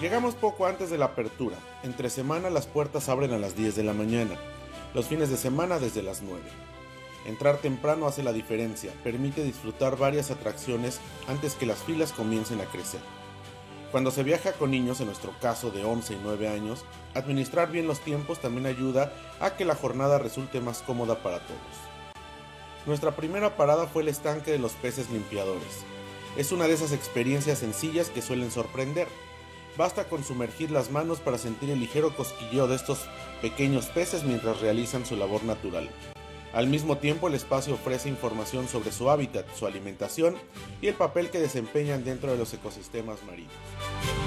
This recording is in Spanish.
Llegamos poco antes de la apertura. Entre semana las puertas abren a las 10 de la mañana. Los fines de semana desde las 9. Entrar temprano hace la diferencia, permite disfrutar varias atracciones antes que las filas comiencen a crecer. Cuando se viaja con niños, en nuestro caso de 11 y 9 años, administrar bien los tiempos también ayuda a que la jornada resulte más cómoda para todos. Nuestra primera parada fue el estanque de los peces limpiadores. Es una de esas experiencias sencillas que suelen sorprender. Basta con sumergir las manos para sentir el ligero cosquilleo de estos pequeños peces mientras realizan su labor natural. Al mismo tiempo, el espacio ofrece información sobre su hábitat, su alimentación y el papel que desempeñan dentro de los ecosistemas marinos.